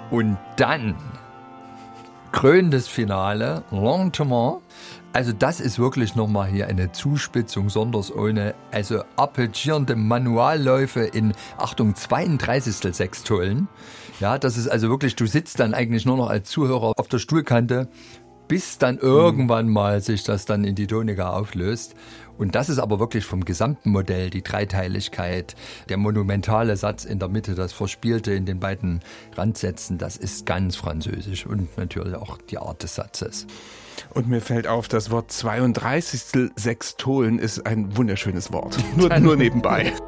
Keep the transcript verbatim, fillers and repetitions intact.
Und dann krönendes Finale, Lentement. Also das ist wirklich nochmal hier eine Zuspitzung, sonders ohne, also arpeggierende Manualläufe in, Achtung, zweiunddreißigstel Sextollen. Ja, das ist also wirklich, du sitzt dann eigentlich nur noch als Zuhörer auf der Stuhlkante, bis dann irgendwann mal sich das dann in die Tonika auflöst. Und das ist aber wirklich vom gesamten Modell, die Dreiteiligkeit, der monumentale Satz in der Mitte, das Verspielte in den beiden Randsätzen, das ist ganz französisch und natürlich auch die Art des Satzes. Und mir fällt auf, das Wort zweiunddreißigstel Sextolen ist ein wunderschönes Wort. Nur, nur nebenbei.